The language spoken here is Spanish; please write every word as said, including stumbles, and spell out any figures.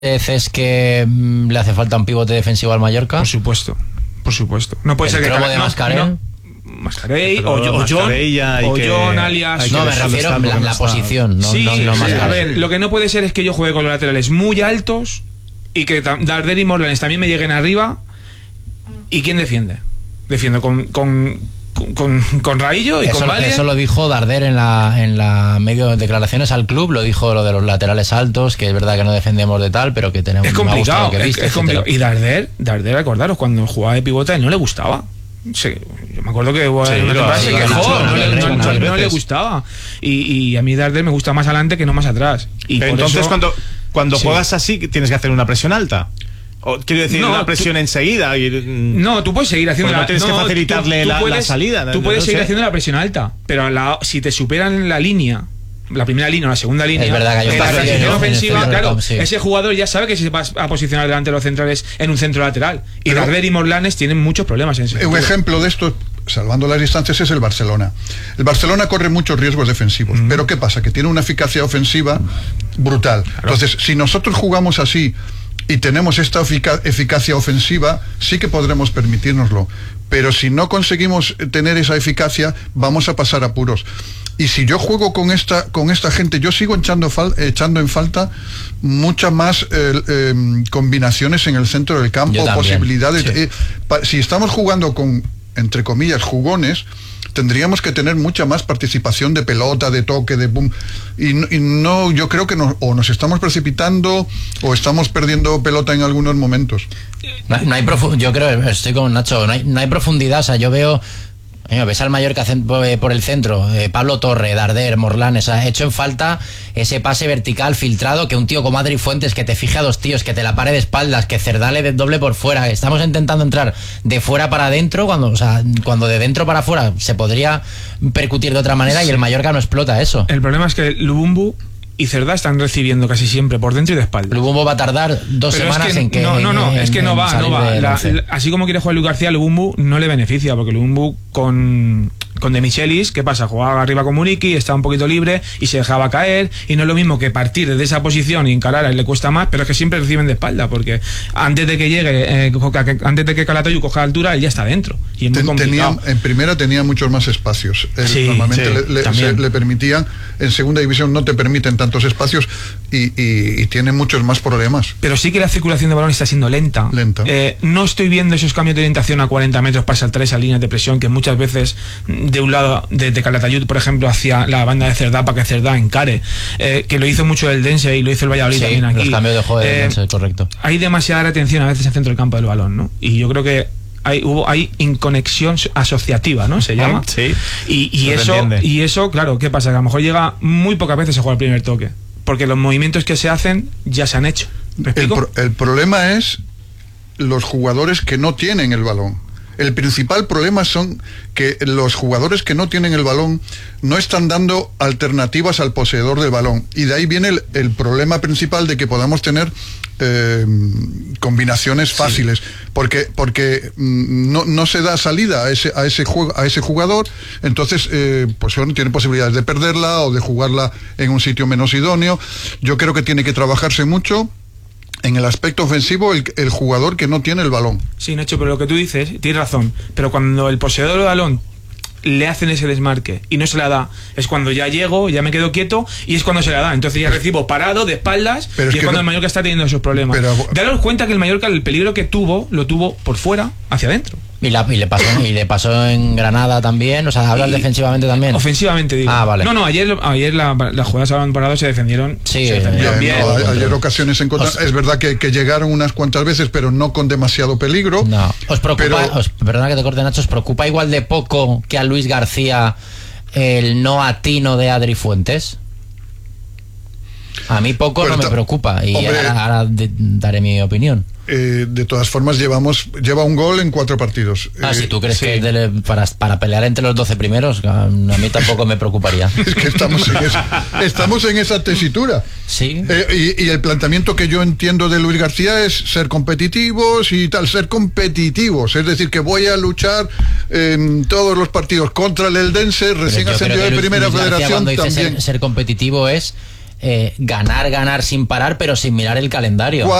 es que mmm, le hace falta un pivote defensivo al Mallorca? Por supuesto, por supuesto. No puede ¿El ser que cromo de no, Mascarell? No, Mascarell o, o John, o que, John alias... No, me refiero a la, la posición, no, sí, no, no sí, Mascarell. A ver, lo que no puede ser es que yo juegue con los laterales muy altos y que Darder y Morlanes también me lleguen arriba. ¿Y quién defiende? Defiendo con... con Con, con Raillo y eso, con Valle. Eso lo dijo Darder en la en la medio de declaraciones al club, lo dijo lo de los laterales altos, que es verdad que no defendemos de tal, pero que tenemos... Es complicado, que viste, es, es complicado. Y Darder, Darder, acordaros, cuando jugaba de pivote a él no le gustaba. Sí, yo me acuerdo que bueno, sí, no, lo, se quejó, no, le, no, no, no le gustaba. Y, y a mí Darder me gusta más adelante que no más atrás. Y pero por entonces eso, cuando, cuando sí. juegas así tienes que hacer una presión alta. O, quiero decir, no, una presión tú, enseguida. Y, no, tú puedes seguir haciendo no la tienes no, que facilitarle tú, tú la, puedes, la salida. Tú puedes no seguir sé. haciendo la presión alta, pero la, si te superan la línea, la primera línea o la segunda línea, es verdad que hay un en la transición ofensiva, claro, campo, sí. ese jugador ya sabe que se va a posicionar delante de los centrales en un centro lateral. Y pero, Darder y Morlanes tienen muchos problemas en ese sentido. Un ejemplo de esto, salvando las distancias, es el Barcelona. El Barcelona corre muchos riesgos defensivos, mm. pero ¿qué pasa? Que tiene una eficacia ofensiva brutal. Claro. Entonces, si nosotros jugamos así y tenemos esta efic- eficacia ofensiva, sí que podremos permitírnoslo. Pero si no conseguimos tener esa eficacia, vamos a pasar apuros. Y si yo juego con esta con esta gente, yo sigo echando, fal, echando en falta muchas más eh, eh, combinaciones en el centro del campo, posibilidades. Sí. Eh, pa, si estamos jugando con, entre comillas, jugones, tendríamos que tener mucha más participación de pelota, de toque, de boom. Y, y no, yo creo que no, o nos estamos precipitando o estamos perdiendo pelota en algunos momentos. No, no hay profu- yo creo, estoy con Nacho, no hay, no hay profundidad. O sea, yo veo, eh, ves al Mallorca por el centro, eh, Pablo Torre, Darder, Morlanes, ha hecho en falta ese pase vertical filtrado, que un tío como Adri Fuentes que te fije a dos tíos, que te la pare de espaldas, que Cerdale de doble por fuera. Estamos intentando entrar de fuera para adentro, cuando, o sea, cuando de dentro para afuera se podría percutir de otra manera, sí. Y el Mallorca no explota eso. El problema es que Lubumbu y Cerdá están recibiendo casi siempre por dentro y de espalda. Lubumbu va a tardar dos Pero semanas es que, en que... No, no, no, en, es que no va, no va. La, la, así como quiere jugar Luis García, Lubumbu no le beneficia, porque Lubumbu con, con De Michelis, ¿qué pasa? Jugaba arriba con Muriqui, estaba un poquito libre y se dejaba caer, y no es lo mismo que partir desde esa posición y encarar, a él le cuesta más, pero es que siempre reciben de espalda, porque antes de que llegue, eh, antes de que Calatayud coja altura, él ya está dentro. Y es muy complicado. Tenía, en primera tenía muchos más espacios. Él, sí, normalmente sí, le, le, se, le permitían, en segunda división no te permiten tantos espacios. Y, y, y tiene muchos más problemas. Pero sí que la circulación de balón está siendo lenta. Lenta. Eh, no estoy viendo esos cambios de orientación a cuarenta metros para saltar esas líneas de presión que muchas veces de un lado, de, de Calatayud, por ejemplo, hacia la banda de Cerdá para que Cerdá encare. Eh, que lo hizo mucho el Dense y lo hizo el Valladolid sí, también aquí. Los cambios de juego de eh, Dense, correcto. Hay demasiada retención a veces en el centro del campo del balón, ¿no? Y yo creo que hay hubo hay inconexión asociativa, ¿no? Se llama. Sí. Y, y eso y eso, claro, ¿qué pasa? Que a lo mejor llega muy pocas veces a jugar el primer toque, porque los movimientos que se hacen ya se han hecho. El, pro, el problema es los jugadores que no tienen el balón. El principal problema son que los jugadores que no tienen el balón no están dando alternativas al poseedor del balón. Y de ahí viene el, el problema principal de que podamos tener eh, combinaciones fáciles. Sí. Porque, porque no, no se da salida a ese, a ese, juego, a ese jugador. Entonces, eh, pues bueno, tiene posibilidades de perderla o de jugarla en un sitio menos idóneo. Yo creo que tiene que trabajarse mucho en el aspecto ofensivo el, el jugador que no tiene el balón. Sí, Nacho, pero lo que tú dices, tienes razón, pero cuando el poseedor del balón le hacen ese desmarque y no se la da, es cuando ya llego, ya me quedo quieto y es cuando se la da, entonces ya recibo parado de espaldas, pero y es, es cuando no, el Mallorca está teniendo esos problemas. Pero, daros cuenta que el Mallorca, el peligro que tuvo, lo tuvo por fuera hacia adentro. Y, la, y, le pasó, y le pasó en Granada también, o sea, hablas y, defensivamente también. Ofensivamente, digo. Ah, vale. No, no, ayer, ayer la, las jugadas a balón parado se defendieron. Sí, se defendieron bien. bien. No, ayer ocasiones en contra. Os, es verdad que, que llegaron unas cuantas veces, pero no con demasiado peligro. No. ¿Os preocupa, pero, os, perdona que te corte, Nacho, os preocupa igual de poco que a Luis García el no atino de Adri Fuentes? A mí poco pues no me preocupa y hombre, ahora, ahora de, daré mi opinión. Eh, de todas formas llevamos lleva un gol en cuatro partidos. Ah, eh, si tú crees sí. que es de, para, para pelear entre los doce primeros, a mí tampoco me preocuparía. Es que estamos en esa, estamos en esa tesitura. Sí. Eh, y, y el planteamiento que yo entiendo de Luis García es ser competitivos y tal, ser competitivos. Es decir, que voy a luchar en todos los partidos contra el Eldense, recién ascendido de Primera Luis Federación también. Ser, ser competitivo es eh, ganar, ganar sin parar, pero sin mirar el calendario.